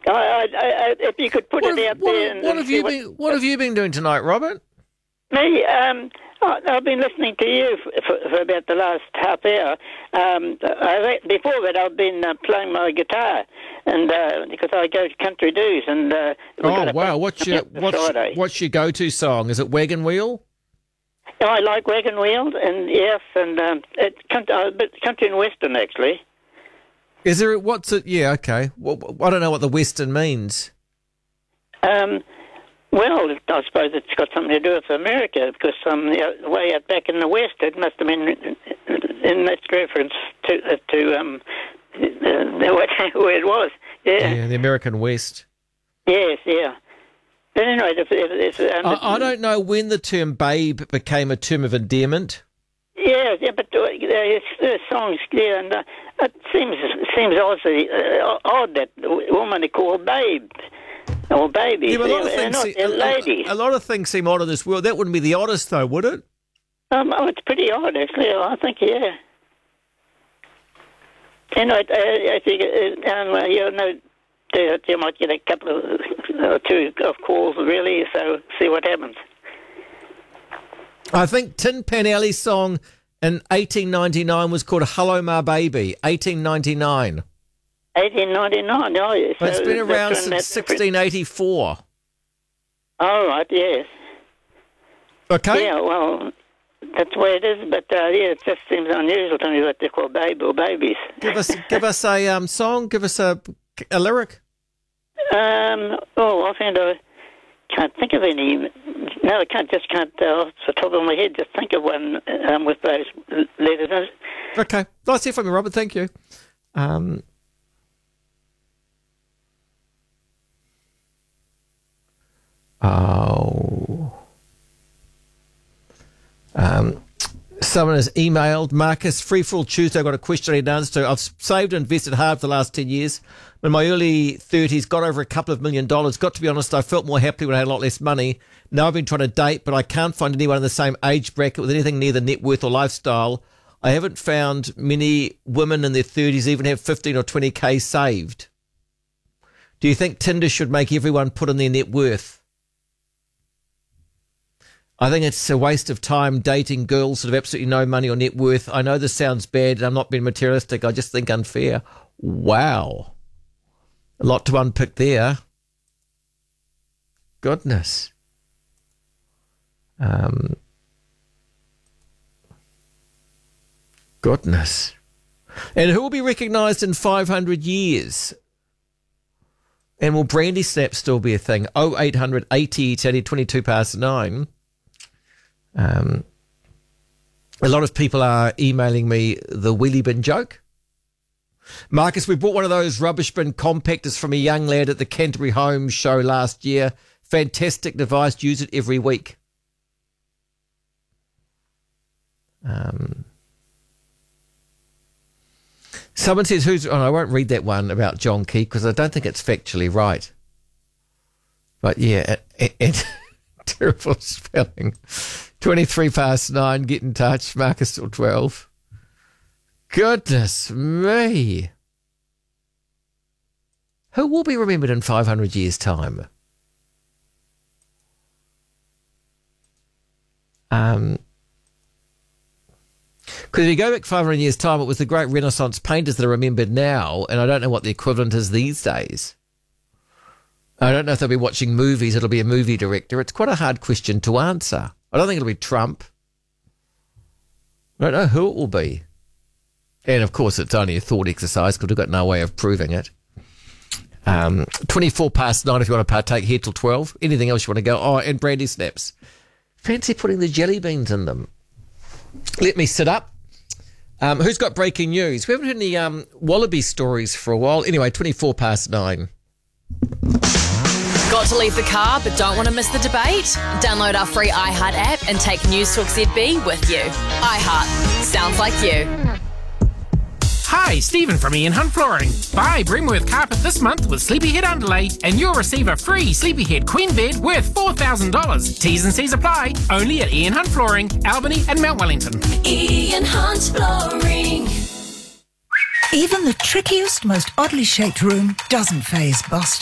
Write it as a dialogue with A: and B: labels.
A: If you could put it out there.
B: What have you been doing tonight, Robert?
A: Me, I've been listening to you for about the last half hour. Before that, I've been playing my guitar, and because I go to country do's. And
B: what's your go-to song? Is it Wagon Wheel?
A: I like Wagon Wheel, and yes, and country and western actually.
B: Is there? What's it? Yeah, okay. Well, I don't know what the western means.
A: Well, I suppose it's got something to do with America, because way out back in the West, it must have been in that reference to where it was.
B: Yeah, the American West.
A: Yes, yeah. But anyway,
B: I don't know when the term babe became a term of endearment.
A: Yeah, but the songs, yeah, and it seems obviously odd that a woman is called babe. Or babies,
B: yeah, but
A: ladies.
B: A lot of things seem odd in this world. That wouldn't be the oddest, though, would it?
A: It's pretty odd, actually. I think, yeah. I think you might get a couple or two of calls, really. So see what happens.
B: I think Tin Pan Alley's song in 1899 was called "Hello, My Baby." 1899.
A: 1899, oh, yes.
B: But it's been around since 1684.
A: All right, yes.
B: Okay.
A: Yeah, well, that's the way it is, but it just seems unusual to me what they call babe or babies.
B: Give us a song, give us a lyric.
A: Offhand, I can't think of any. No, I can't off the top of my head, just think of one with those letters in it.
B: Okay. Nice to hear from you, Robert. Thank you. Someone has emailed Marcus, Free for All Tuesday. I've got a question I need an answer to. I've saved and invested hard for the last 10 years. In my early 30s, got over a couple of $1 million. Got to be honest, I felt more happy when I had a lot less money. Now I've been trying to date, but I can't find anyone in the same age bracket with anything near the net worth or lifestyle. I haven't found many women in their 30s even have 15 or 20K saved. Do you think Tinder should make everyone put in their net worth? I think it's a waste of time dating girls that have absolutely no money or net worth. I know this sounds bad, and I'm not being materialistic. I just think unfair. Wow. A lot to unpick there. Goodness. Goodness. And who will be recognised in 500 years? And will Brandy Snap still be a thing? 0800 80 22 past 9. A lot of people are emailing me the wheelie bin joke. Marcus, we bought one of those rubbish bin compactors from a young lad at the Canterbury Home show last year. Fantastic device. Use it every week. Someone says, I won't read that one about John Key because I don't think it's factually right. But yeah, terrible spelling. 23 past 9, get in touch. Marcus till 12. Goodness me. Who will be remembered in 500 years' time? Because if you go back 500 years' time, it was the great Renaissance painters that are remembered now, and I don't know what the equivalent is these days. I don't know if they'll be watching movies. It'll be a movie director. It's quite a hard question to answer. I don't think it'll be Trump. I don't know who it will be. And, of course, it's only a thought exercise because we've got no way of proving it. 24 past 9 if you want to partake here till 12. Anything else you want to go? Oh, and brandy snaps. Fancy putting the jelly beans in them. Let me sit up. Who's got breaking news? We haven't heard any wallaby stories for a while. Anyway, 24 past 9.
C: Got to leave the car but don't want to miss the debate? Download our free iHeart app and take News Talk ZB with you. iHeart. Sounds like you.
D: Hi, Stephen from Ian Hunt Flooring. Buy Bremworth carpet this month with Sleepyhead underlay and you'll receive a free Sleepyhead queen bed worth $4,000. T's and C's apply. Only at Ian Hunt Flooring, Albany and Mount Wellington.
E: Ian Hunt Flooring.
F: Even the trickiest, most oddly shaped room doesn't faze Boston.